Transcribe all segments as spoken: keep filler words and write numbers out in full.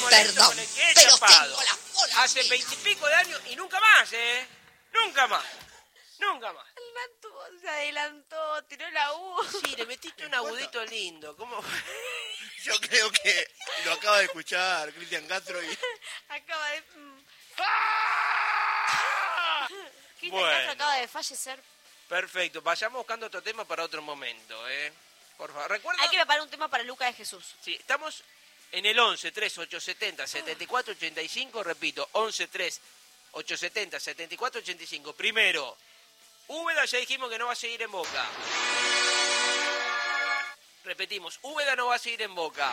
molesto Perdón, con el que he pero chapado. tengo la cola Hace llena. veintipico de años y nunca más, ¿eh? Nunca más. Nunca más. El Natu se adelantó, tiró la U. Sí, le metiste un agudito lindo. ¿Cómo? Yo creo que lo acaba de escuchar Cristian Castro y... Acaba de... mm, Cristian Bueno. Castro acaba de fallecer. Perfecto. Vayamos buscando otro tema para otro momento, ¿eh? Por favor. Recuerda... Hay que preparar un tema para Luca de Jesús. Sí, estamos en el once tres ocho setenta setenta y cuatro ochenta y cinco. Repito, once tres ocho setenta setenta y cuatro ochenta y cinco. Primero, Úbeda ya dijimos que no va a seguir en Boca. Repetimos, Úbeda no va a seguir en Boca.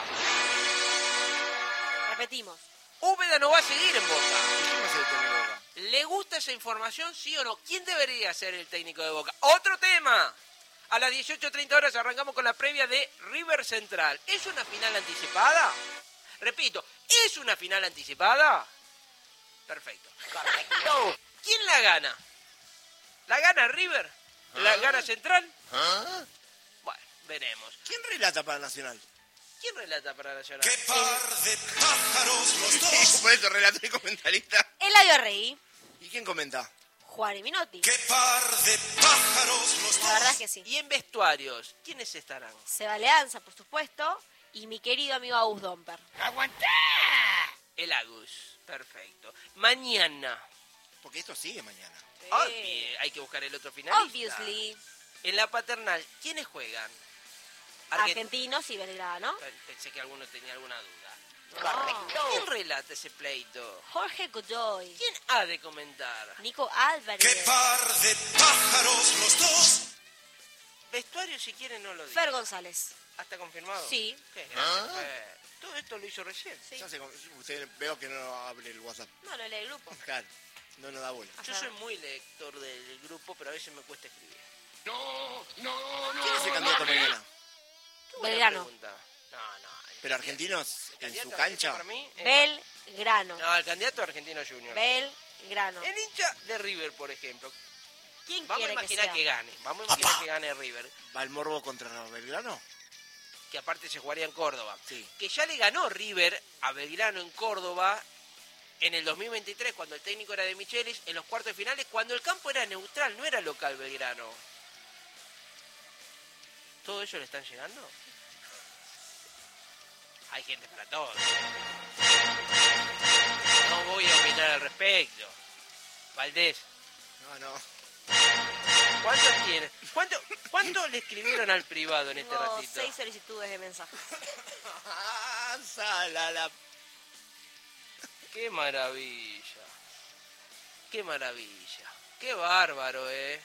Repetimos. Úbeda no va a seguir en Boca. ¿Quién va a ser el técnico de Boca? ¿Le gusta esa información, sí o no? ¿Quién debería ser el técnico de Boca? Otro tema. A las dieciocho treinta horas arrancamos con la previa de River Central. ¿Es una final anticipada? Repito, ¿es una final anticipada? Perfecto. Correcto. ¿Quién la gana? ¿La gana River? ¿La ¿Ah? gana Central? ¿Ah? Bueno, veremos. ¿Quién relata para Nacional? ¿Quién relata para Nacional? ¡Qué par de pájaros los dos! Por eso relator y comentarista. Eladio Rey, ¿Y quién comenta? Juan y Minotti. ¡Qué par de pájaros los La verdad es dos! que sí. Y en vestuarios, ¿quiénes estarán? Seba Leanza, por supuesto, y mi querido amigo Agus Domper. El Agus. Perfecto. Mañana. Porque esto sigue mañana. Obvi- hay que buscar el otro finalista. Obviously. En la paternal, ¿quiénes juegan? Argent- Argentinos y Belgrano. Pensé que alguno tenía alguna duda. Correcto. ¿Quién relata ese pleito? Jorge Godoy. ¿Quién ha de comentar? Nico Álvarez. ¡Qué par de pájaros los dos! Vestuario, si quieren, no lo digo. Fer González. ¿Hasta confirmado? Sí. Qué grande, Fer. Todo esto lo hizo recién. Sí. Ya sé, usted veo que no abre el WhatsApp. No, lo lee el grupo. Claro, no nos da bola. Yo soy muy lector del grupo, pero a veces me cuesta escribir. ¿Quién es el candidato mañana? Qué buena Belgrano. pregunta. No, no. el ¿Pero candidato- argentinos el en candidato su cancha? para mí es- Belgrano. No, el candidato argentino junior. Belgrano. El hincha de River, por ejemplo. ¿Quién Vamos a quiere que imaginar sea? que, gane. Vamos a imaginar que gane River. ¿Va el Morbo contra Belgrano? Que aparte se jugaría en Córdoba. Sí. Que ya le ganó River a Belgrano en Córdoba en el dos mil veintitrés, cuando el técnico era de Michelis, en los cuartos de finales, cuando el campo era neutral, no era local Belgrano. ¿Todo eso le están llegando? Hay gente para todo. No voy a opinar al respecto. Valdés, No, no. ¿cuántos tiene? ¿Cuánto, ¿Cuánto le escribieron al privado en este Tengo ratito? seis solicitudes de mensaje. Ah, sala la... ¡Qué maravilla! ¡Qué maravilla! ¡Qué bárbaro, eh!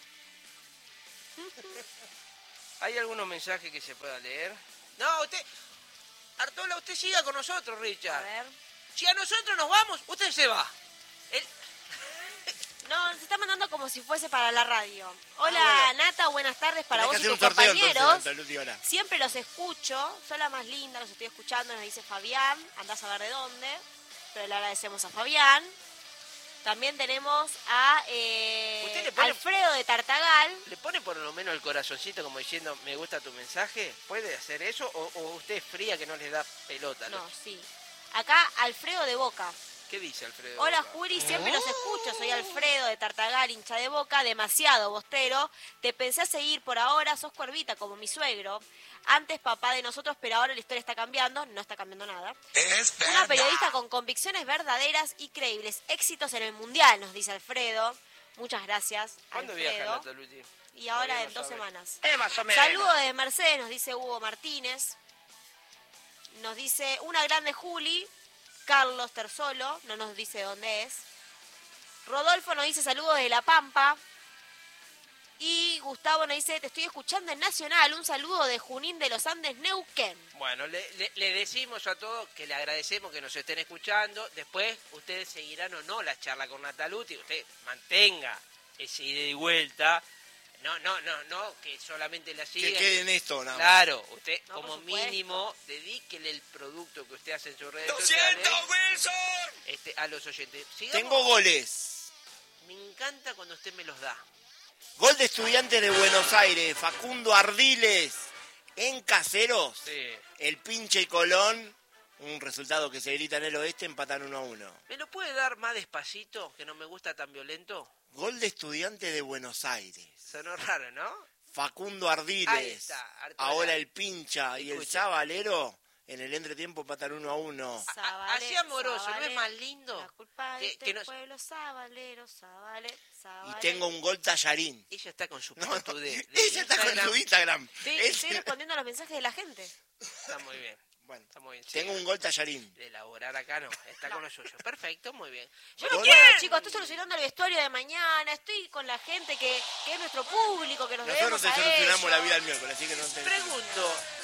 ¿Hay algunos mensajes que se pueda leer? No, usted... Artola, usted siga con nosotros, A Richard. ver. Si a nosotros nos vamos, usted se va. El- No, se está mandando como si fuese para la radio. Hola, Ah, bueno. Nata, buenas tardes para Tenés vos que y hacer tus un sorteo compañeros. entonces, durante la última hora. Siempre los escucho, son la más linda, los estoy escuchando, nos dice Fabián, andás a ver de dónde, pero le agradecemos a Fabián. También tenemos a eh, ¿Usted le pone- Alfredo de Tartagal. ¿Le pone por lo menos el corazoncito como diciendo, me gusta tu mensaje? ¿Puede hacer eso? ¿O, o usted es fría que no le da pelota? No, sí. Acá Alfredo de Boca. ¿Qué dice Alfredo? Hola Juli, siempre los escucho, soy Alfredo de Tartagal, hincha de Boca, demasiado bostero. Te pensé a seguir por ahora, sos cuervita como mi suegro. Antes papá de nosotros, pero ahora la historia está cambiando, no está cambiando nada. ¡Es Una periodista con convicciones verdaderas y creíbles. Éxitos en el Mundial, nos dice Alfredo. Muchas gracias, ¿Cuándo viaja Alfredo. Nataluti? Y ahora Todavía en no dos sabe. semanas. Eh, más o menos. Saludos de Mercedes, nos dice Hugo Martínez. Nos dice una grande Juli. Carlos Terzolo, no nos dice dónde es. Rodolfo nos dice saludos de La Pampa. Y Gustavo nos dice, te estoy escuchando en Nacional. Un saludo de Junín de los Andes, Neuquén. Bueno, le, le- le decimos a todos que le agradecemos que nos estén escuchando. Después, ustedes seguirán o no la charla con Nataluti. Usted mantenga ese ida y vuelta. No, no, no, no, que solamente la siga. Que quede en esto, nada más. Claro, usted No, como por supuesto. mínimo dedíquele el producto que usted hace en sus redes ¡Lo sociales siento, Wilson! este, a los oyentes. Sigamos. Tengo goles. Me encanta cuando usted me los da. Gol de Estudiantes de Buenos Aires, Facundo Ardiles. En Caseros, Sí. el pinche y Colón Un resultado que se grita en el oeste, empatan uno a uno. ¿Me lo puede dar más despacito, que no me gusta tan violento? Gol de Estudiante de Buenos Aires. Sonó raro, ¿no? Facundo Ardiles. Ahí está, Arturo. Ahora el pincha y el Escuche. Zabalero en el entretiempo empatan uno a uno. A- Zabale- así amoroso, ¿no Zabale- es más lindo? La culpa Que- de este que no- pueblo sabalero, sabale, Y sabale. tengo un gol tallarín. Ella está con su No, pelotudez de ella está con Instagram. su Instagram. Sí, Es- estoy respondiendo a los mensajes de la gente. Está muy bien. Bueno, Está muy bien. sí. tengo un gol tallarín. De elaborar acá no, está con lo suyo. Perfecto, muy bien. Yo Bueno, no Hola. quiero, chicos, estoy solucionando el vestuario de mañana, estoy con la gente que, que es nuestro público, que nos Nosotros debemos te a solucionamos ellos. la vida al miércoles, así que no te... pregunto,